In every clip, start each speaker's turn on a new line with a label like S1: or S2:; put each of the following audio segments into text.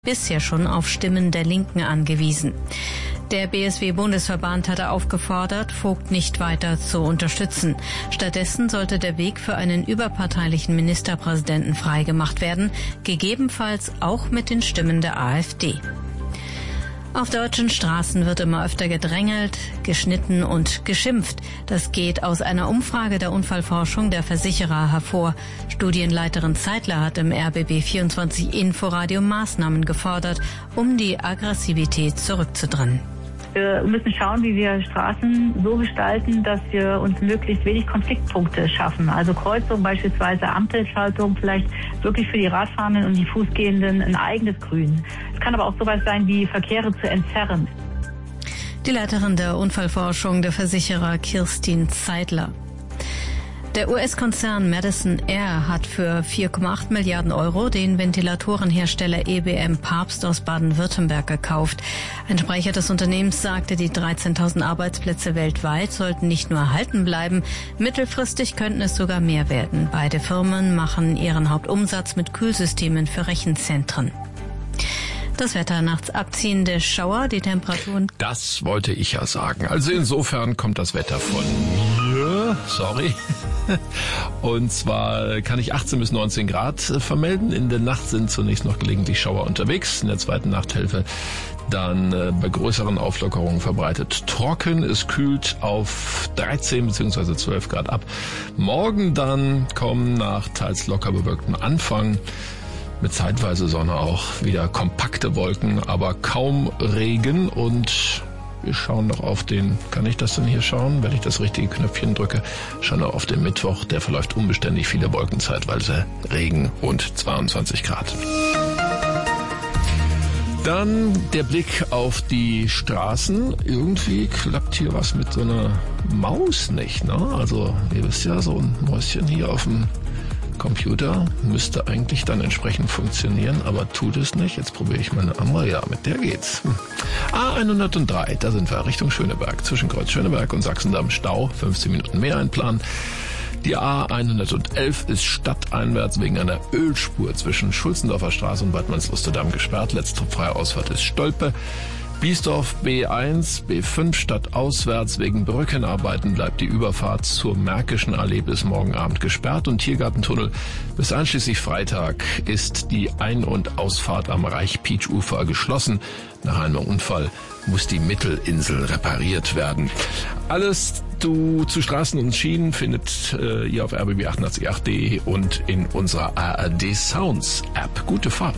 S1: bisher schon auf Stimmen der Linken angewiesen. Der BSW-Bundesverband hatte aufgefordert, Vogt nicht weiter zu unterstützen. Stattdessen sollte der Weg für einen überparteilichen Ministerpräsidenten freigemacht werden, gegebenenfalls auch mit den Stimmen der AfD. Auf deutschen Straßen wird immer öfter gedrängelt, geschnitten und geschimpft. Das geht aus einer Umfrage der Unfallforschung der Versicherer hervor. Studienleiterin Zeitler hat im RBB 24 Inforadio Maßnahmen gefordert, um die Aggressivität zurückzudrängen.
S2: Wir müssen schauen, wie wir Straßen so gestalten, dass wir uns möglichst wenig Konfliktpunkte schaffen. Also Kreuzung, beispielsweise Ampelschaltung, vielleicht wirklich für die Radfahrenden und die Fußgehenden ein eigenes Grün. Es kann aber auch sowas sein wie Verkehre zu entzerren.
S1: Die Leiterin der Unfallforschung der Versicherer Kirstin Zeitler. Der US-Konzern Madison Air hat für 4,8 Milliarden Euro den Ventilatorenhersteller EBM Papst aus Baden-Württemberg gekauft. Ein Sprecher des Unternehmens sagte, die 13.000 Arbeitsplätze weltweit sollten nicht nur erhalten bleiben, mittelfristig könnten es sogar mehr werden. Beide Firmen machen ihren Hauptumsatz mit Kühlsystemen für Rechenzentren. Das Wetter, nachts abziehende Schauer, die Temperaturen...
S3: Das wollte ich ja sagen. Also insofern kommt das Wetter von mir. Sorry. Und zwar kann ich 18 bis 19 Grad vermelden. In der Nacht sind zunächst noch gelegentlich Schauer unterwegs. In der zweiten Nachthälfte dann bei größeren Auflockerungen verbreitet trocken. Es kühlt auf 13 bzw. 12 Grad ab. Morgen dann kommen nach teils locker bewölktem Anfang mit zeitweise Sonne auch wieder kompakte Wolken, aber kaum Regen. Und wir schauen noch auf den, kann ich das denn hier schauen, wenn ich das richtige Knöpfchen drücke, schauen wir auf den Mittwoch, der verläuft unbeständig, viele Wolken, zeitweise Regen und 22 Grad. Dann der Blick auf die Straßen. Irgendwie klappt hier was mit so einer Maus nicht, ne? Also ihr wisst ja, so ein Mäuschen hier auf dem Computer müsste eigentlich dann entsprechend funktionieren, aber tut es nicht. Jetzt probiere ich meine andere. Ja, mit der geht's. A103, da sind wir Richtung Schöneberg. Zwischen Kreuz Schöneberg und Sachsendamm Stau. 15 Minuten mehr einplanen. Die A111 ist stadteinwärts wegen einer Ölspur zwischen Schulzendorfer Straße und Bad Münsteredamm gesperrt. Letzte freie Ausfahrt ist Stolpe. Biesdorf B1, B5 stadtauswärts wegen Brückenarbeiten bleibt die Überfahrt zur Märkischen Allee bis morgen Abend gesperrt und Tiergartentunnel bis einschließlich Freitag ist die Ein- und Ausfahrt am Reich-Pietsch-Ufer geschlossen. Nach einem Unfall muss die Mittelinsel repariert werden. Alles zu Straßen und Schienen findet ihr auf rbb888.de und in unserer ARD Sounds App. Gute Fahrt!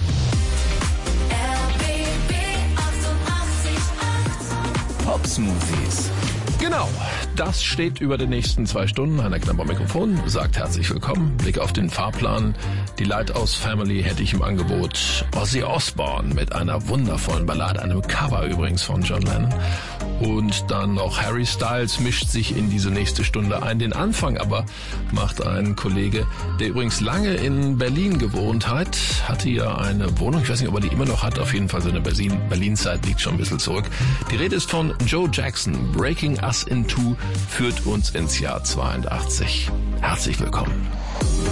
S4: Pop-Smoothies.
S3: Genau, das steht über den nächsten 2 Stunden. Heiner Knapp am Mikrofon sagt herzlich willkommen. Blick auf den Fahrplan. Die Lighthouse Family hätte ich im Angebot. Ozzy Osbourne mit einer wundervollen Ballade, einem Cover übrigens von John Lennon. Und dann noch Harry Styles mischt sich in diese nächste Stunde ein. Den Anfang aber macht ein Kollege, der übrigens lange in Berlin gewohnt hat, hatte ja eine Wohnung, ich weiß nicht, ob er die immer noch hat, auf jeden Fall seine Berlin-Zeit liegt schon ein bisschen zurück. Die Rede ist von Joe Jackson. Breaking Us in Two führt uns ins Jahr 82. Herzlich willkommen.